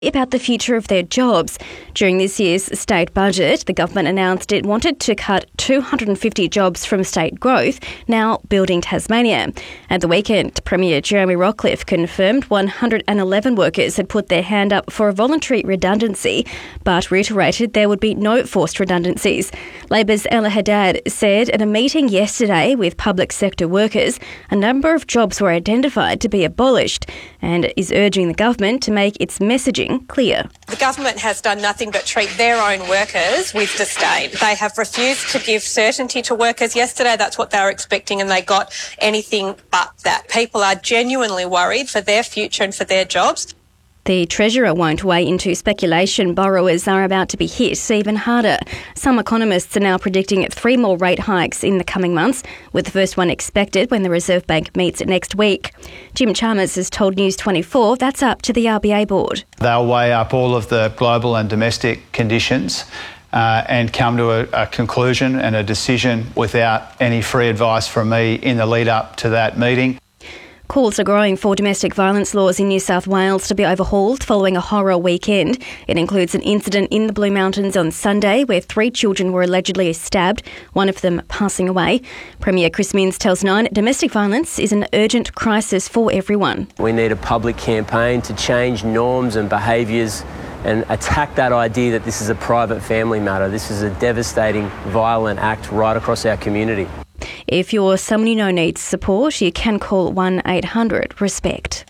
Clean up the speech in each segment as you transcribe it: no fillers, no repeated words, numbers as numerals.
about the future of their jobs. During this year's state budget, the government announced it wanted to cut 250 jobs from state growth, now building Tasmania. At the weekend, Premier Jeremy Rockliff confirmed 111 workers had put their hand up for a voluntary redundancy, but reiterated there would be no forced redundancies. Labor's Ella Haddad said at a meeting yesterday with public sector workers, a number of jobs were identified to be abolished and is urging the government to make its messaging clear. The government has done nothing but treat their own workers with disdain. They have refused to give certainty to workers. Yesterday, that's what they were expecting, and they got anything but that. People are genuinely worried for their future and for their jobs. The Treasurer won't weigh into speculation borrowers are about to be hit even harder. Some economists are now predicting 3 more rate hikes in the coming months, with the first one expected when the Reserve Bank meets next week. Jim Chalmers has told News 24 that's up to the RBA board. They'll weigh up all of the global and domestic conditions and come to a conclusion and a decision without any free advice from me in the lead up to that meeting. Calls are growing for domestic violence laws in New South Wales to be overhauled following a horror weekend. It includes an incident in the Blue Mountains on Sunday where 3 children were allegedly stabbed, one of them passing away. Premier Chris Minns tells Nine domestic violence is an urgent crisis for everyone. We need a public campaign to change norms and behaviours and attack that idea that this is a private family matter. This is a devastating, violent act right across our community. If you're someone you know needs support, you can call 1-800-RESPECT.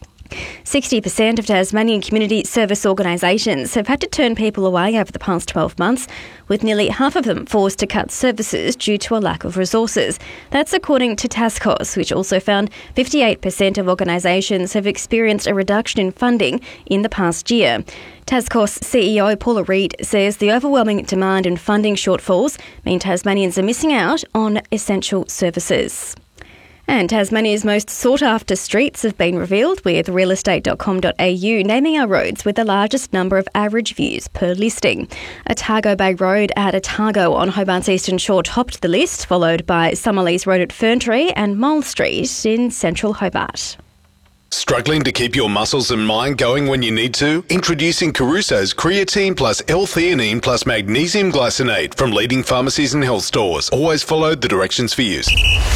60% of Tasmanian community service organisations have had to turn people away over the past 12 months, with nearly half of them forced to cut services due to a lack of resources. That's according to TASCOS, which also found 58% of organisations have experienced a reduction in funding in the past year. TASCOS CEO Paula Reid says the overwhelming demand and funding shortfalls mean Tasmanians are missing out on essential services. And Tasmania's most sought-after streets have been revealed, with realestate.com.au naming our roads with the largest number of average views per listing. Otago Bay Road at Otago on Hobart's Eastern Shore topped the list, followed by Summerlees Road at Ferntree and Mole Street in central Hobart. Struggling to keep your muscles and mind going when you need to? Introducing Caruso's Creatine plus L-theanine plus Magnesium Glycinate from leading pharmacies and health stores. Always follow the directions for use.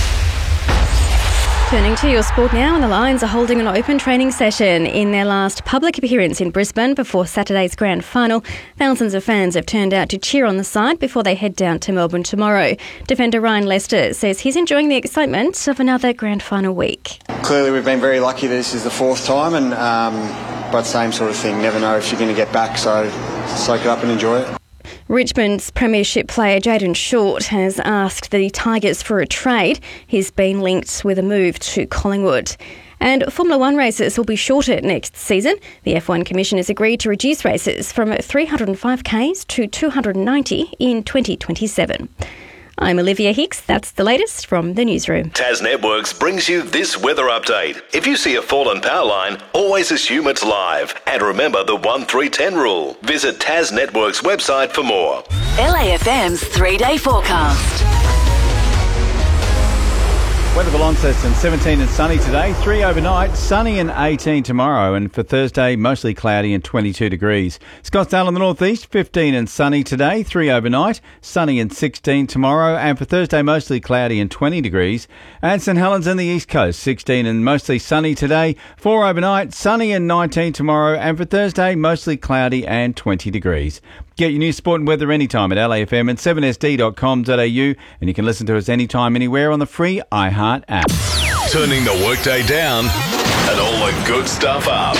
Turning to your sport now, and the Lions are holding an open training session in their last public appearance in Brisbane before Saturday's grand final. Thousands of fans have turned out to cheer on the side before they head down to Melbourne tomorrow. Defender Ryan Lester says he's enjoying the excitement of another grand final week. Clearly we've been very lucky that this is the 4th time, but same sort of thing, never know if you're going to get back, so soak it up and enjoy it. Richmond's premiership player Jayden Short has asked the Tigers for a trade. He's been linked with a move to Collingwood. And Formula 1 races will be shorter next season. The F1 Commission has agreed to reduce races from 305k's to 290 in 2027. I'm Olivia Hicks. That's the latest from the newsroom. Tas Networks brings you this weather update. If you see a fallen power line, always assume it's live. And remember the 1-3-10 rule. Visit Tas Networks' website for more. LAFM's 3-day forecast. Weather for Launceston, 17 and sunny today, 3 overnight, sunny and 18 tomorrow, and for Thursday, mostly cloudy and 22 degrees. Scottsdale in the northeast, 15 and sunny today, 3 overnight, sunny and 16 tomorrow, and for Thursday, mostly cloudy and 20 degrees. And St Helens in the east coast, 16 and mostly sunny today, 4 overnight, sunny and 19 tomorrow, and for Thursday, mostly cloudy and 20 degrees. Get your news, sport and weather anytime at LAFM and 7sd.com.au, and you can listen to us anytime, anywhere on the free iHeart app. Turning the workday down and all the good stuff up.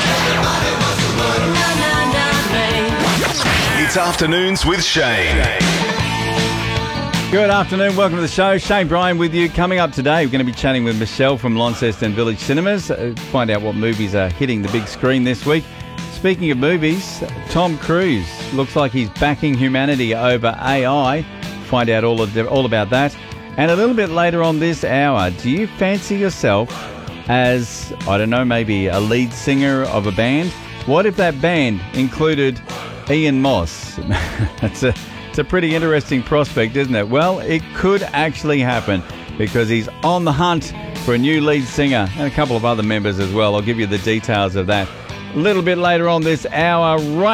It's Afternoons with Shane. Good afternoon, welcome to the show. Shane Bryan with you. Coming up today, we're going to be chatting with Michelle from Launceston Village Cinemas, find out what movies are hitting the big screen this week. Speaking of movies, Tom Cruise looks like he's backing humanity over AI. Find out all about that. And a little bit later on this hour, do you fancy yourself as, I don't know, maybe a lead singer of a band? What if that band included Ian Moss? It's a pretty interesting prospect, isn't it? Well, it could actually happen because he's on the hunt for a new lead singer and a couple of other members as well. I'll give you the details of that A little bit later on this hour,